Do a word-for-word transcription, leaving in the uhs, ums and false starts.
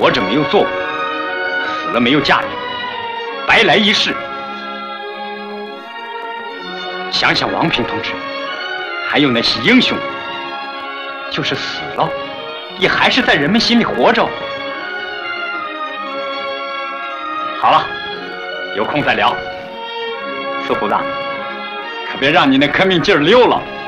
活着没有作为，死了没有价值，白来一世。想想王平同志，还有那些英雄，就是死了，也还是在人们心里活着。好了，有空再聊。四虎子，可别让你那革命劲儿溜了。